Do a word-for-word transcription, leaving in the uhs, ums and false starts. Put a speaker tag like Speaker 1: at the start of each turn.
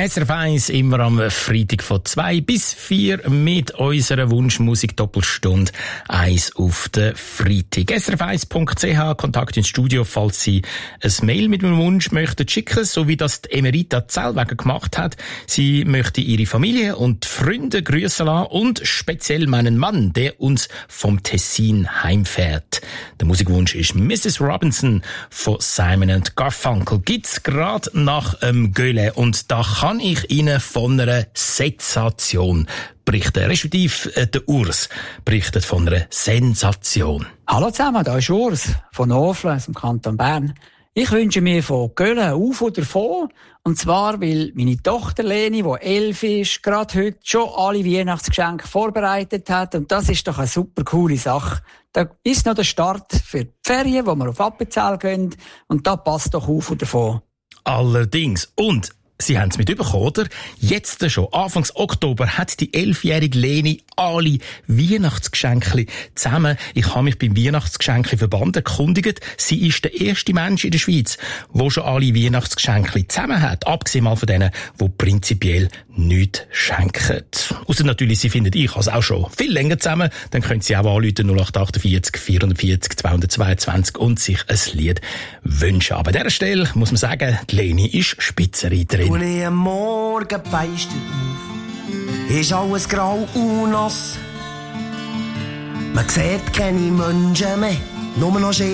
Speaker 1: S R F eins immer am Freitag von zwei bis vier mit unserer Wunschmusik Doppelstunde eins auf den Freitag. S R F eins punkt c h, Kontakt ins Studio, falls Sie ein Mail mit einem Wunsch möchten schicken, so wie das die Emerita Zellweger gemacht hat. Sie möchte ihre Familie und Freunde grüßen lassen und speziell meinen Mann, der uns vom Tessin heimfährt. Der Musikwunsch ist Missus Robinson von Simon and Garfunkel. Gibt's gerade nach ähm, Göhle, und da kann ich Ihnen von einer Sensation berichten. Respektive äh, der Urs berichtet von einer Sensation.
Speaker 2: Hallo zusammen, da ist Urs von Oflen aus dem Kanton Bern. Ich wünsche mir von Göhle auf oder davon. Und zwar, weil meine Tochter Leni, die elf ist, gerade heute schon alle Weihnachtsgeschenke vorbereitet hat. Und das ist doch eine super coole Sache. Da ist noch der Start für die Ferien, wo wir auf Appenzell gehen. Und da passt doch auf oder davon.
Speaker 1: Allerdings. Und Sie haben es mitbekommen, oder? Jetzt schon, Anfangs Oktober, hat die elfjährige Leni alle Weihnachtsgeschenke zusammen. Ich habe mich beim Weihnachtsgeschenke-Verband erkundigt. Sie ist der erste Mensch in der Schweiz, der schon alle Weihnachtsgeschenke zusammen hat. Abgesehen mal von denen, die prinzipiell nichts schenken. Ausser natürlich, Sie finden, ich also auch schon viel länger zusammen. Dann können Sie auch anrufen null acht achtundvierzig vierundvierzig zweihundertzweiundzwanzig und sich ein Lied wünschen. Aber an dieser Stelle muss man sagen, die Leni ist Spitzenreiterin.
Speaker 3: Und ich am Morgen feistet auf, ist alles grau und nass. Man sieht keine Menschen mehr, nur noch Schäden.